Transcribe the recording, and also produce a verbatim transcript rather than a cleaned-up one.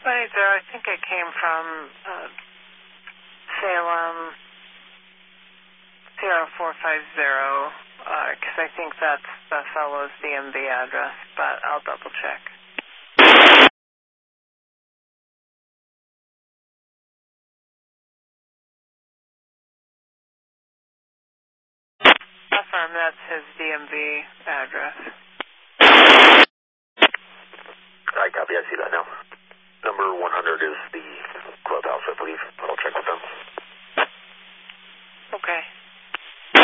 one eighty, I think it came from uh, Salem zero four five zero, because uh, I think that's the fellow's D M V address, but I'll double check. Affirm that's his D M V address. I copy, I see that now. Number one hundred is the clubhouse, I believe.